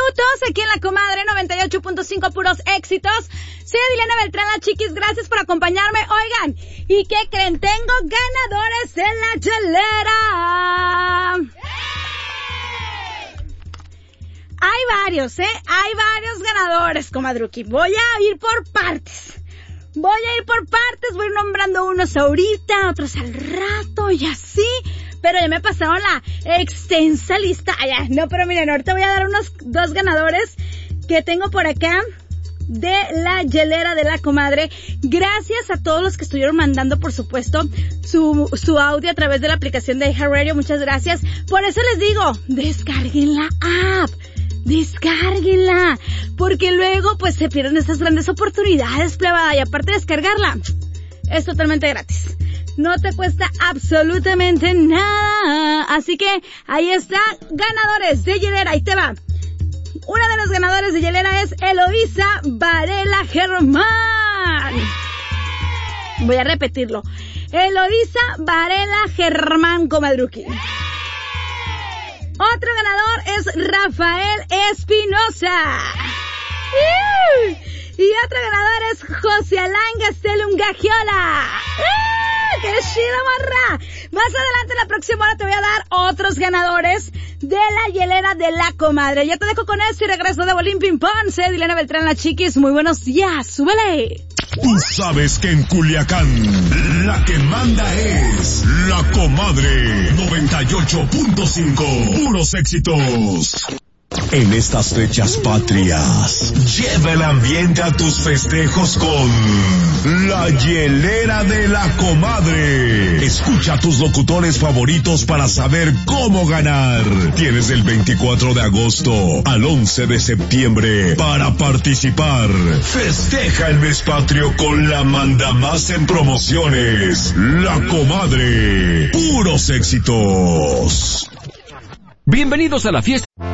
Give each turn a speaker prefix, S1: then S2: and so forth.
S1: minutos aquí en La Comadre 98.5 puros éxitos. Soy Adilena Beltrán, la chiquis, gracias por acompañarme. Oigan, ¿y qué creen? Tengo ganadores en la hielera. Hay varios, hay varios ganadores, comadruki. Voy a ir por partes. Voy nombrando unos ahorita, otros al rato y así. Pero ya me pasaron la extensa lista. No, pero miren, ahorita voy a dar unos 2 ganadores que tengo por acá de la hielera de La Comadre. Gracias a todos los que estuvieron mandando, por supuesto, su audio a través de la aplicación de iHeartRadio. Muchas gracias. Por eso les digo, descarguen la app. Descárguenla, porque luego pues se pierden esas grandes oportunidades, plebada, y aparte de descargarla, es totalmente gratis. No te cuesta absolutamente nada. Así que ahí está, ganadores de hielera, ahí te va. Una de las ganadoras de hielera es Eloísa Varela Germán. Voy a repetirlo. Eloísa Varela Germán, comadruki. Otro ganador es Rafael Espinosa. Y otro ganador es José Alain Gastelum Gagiola. ¡Qué chido, morra! Más adelante, en la próxima hora, te voy a dar otros ganadores de la hielera de La Comadre. Ya te dejo con esto y regreso de Bolín Ping Pong. Soy Adilena Beltrán, la chiquis. Muy buenos días. ¡Súbele!
S2: Tú sabes que en Culiacán la que manda es La Comadre 98.5. Puros éxitos. En estas fechas patrias, lleva el ambiente a tus festejos con la hielera de La Comadre. Escucha a tus locutores favoritos para saber cómo ganar. Tienes del 24 de agosto al 11 de septiembre para participar. Festeja el mes patrio con la mandamás en promociones. La Comadre. Puros éxitos.
S3: Bienvenidos a la fiesta.